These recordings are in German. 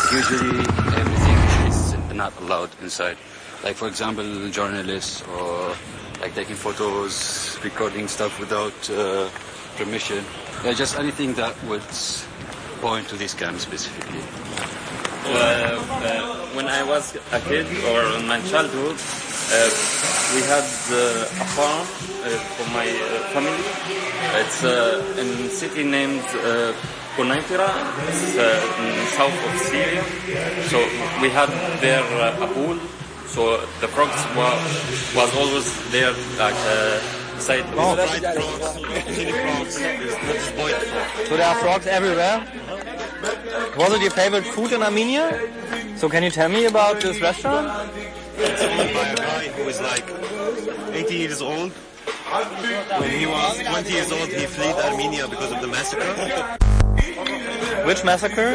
usually everything is not allowed inside. Like for example, journalists or like taking photos, recording stuff without permission. Yeah, just anything that would point to this camp specifically. When I was a kid or in my childhood, we had a farm for my family. It's in a city named Quneitra. It's in south of Syria. So we had there a pool. So the frogs was always there, like beside. Oh. So there are frogs everywhere. Was it your favorite food in Armenia? So can you tell me about this restaurant? It's owned by a guy who is like 80 years old. When he was 20 years old, he fled Armenia because of the massacre. Which massacre?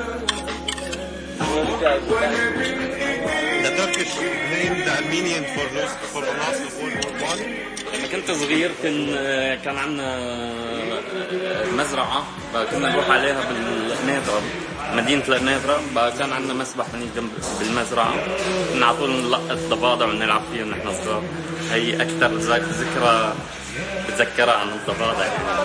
The Turkish blamed the Armenian for the loss of World War I. لما كنت صغير كان عندنا مزرعة كنا نروح عليها بالنادرة مدينة النادرة كان عندنا مسبح هنيك جنب بالمزرعة كنا على طول نلقط ضفادع ونلعب فيها ونحن صغار هي أكثر ذكرى بتذكرها عن الضفادع.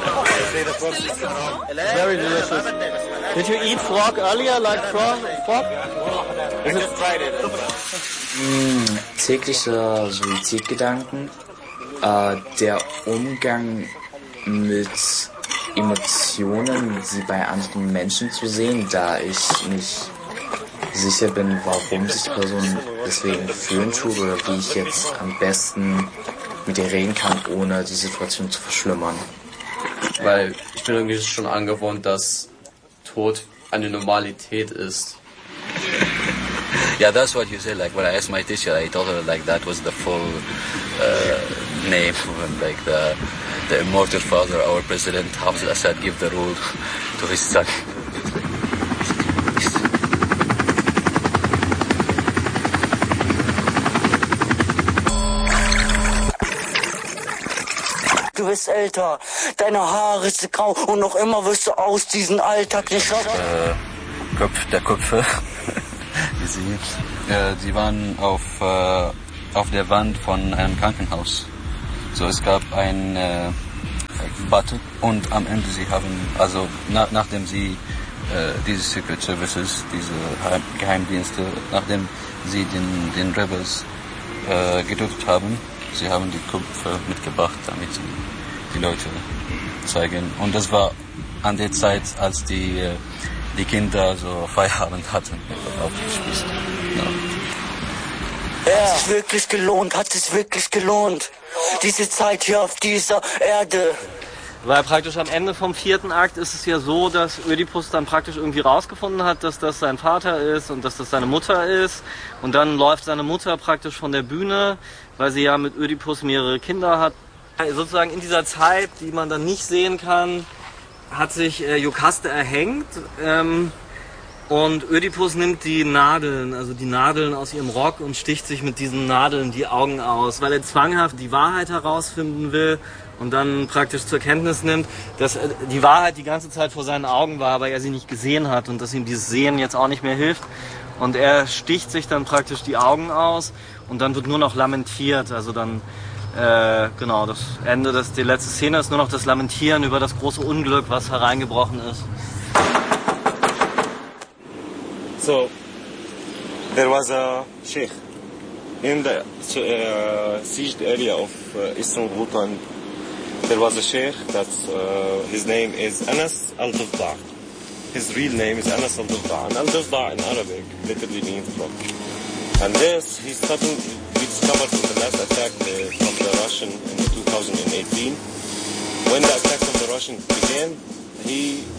Very delicious. Did you eat frog earlier, like frog? I just tried it. Tägliche Suizidgedanken, der Umgang mit Emotionen, sie bei anderen Menschen zu sehen, da ich nicht sicher bin, warum sich die Person deswegen fühlen tut oder wie ich jetzt am besten mit ihr reden kann, ohne die Situation zu verschlimmern. Weil ich bin irgendwie schon angewohnt, dass Tod eine Normalität ist. Yeah, that's what you said. Like when I asked my teacher, I told her like that was the full name, like the immortal father, our president Hafez al-Assad, give the rule to his son. Du bist älter, deine Haare sind grau und noch immer wirst du aus diesem Alltag nicht raus. Der Köpfe. Sie waren auf der Wand von einem Krankenhaus. So, es gab ein Button und am Ende sie haben, also nachdem sie diese Secret Services, diese Geheimdienste, nachdem sie den Rebels gedrückt haben, sie haben die Köpfe mitgebracht, damit sie die Leute zeigen. Und das war an der Zeit, als die Kinder so Feierabend hatten auf dem Spieß. Hat es wirklich gelohnt, hat es wirklich gelohnt. Diese Zeit hier auf dieser Erde. Weil praktisch am Ende vom 4. Akt ist es ja so, dass Ödipus dann praktisch irgendwie rausgefunden hat, dass das sein Vater ist und dass das seine Mutter ist. Und dann läuft seine Mutter praktisch von der Bühne, weil sie ja mit Ödipus mehrere Kinder hat. Sozusagen in dieser Zeit, die man dann nicht sehen kann, hat sich Iokaste erhängt. Und Ödipus nimmt die Nadeln aus ihrem Rock und sticht sich mit diesen Nadeln die Augen aus, weil er zwanghaft die Wahrheit herausfinden will und dann praktisch zur Kenntnis nimmt, dass die Wahrheit die ganze Zeit vor seinen Augen war, aber er sie nicht gesehen hat und dass ihm dieses Sehen jetzt auch nicht mehr hilft. Und er sticht sich dann praktisch die Augen aus und dann wird nur noch lamentiert, also dann genau, das Ende, die letzte Szene ist nur noch das Lamentieren über das große Unglück, was hereingebrochen ist. So, there was a sheikh in the sieged area of Eastern Ghouta. There was a sheikh that's his name is Anas al-Dafda'. His real name is Anas al-Dafda'. And al-Dafda' in Arabic literally means rock. And this we discovered in the last attack from the Russian in 2018. When the attack from the Russian began, he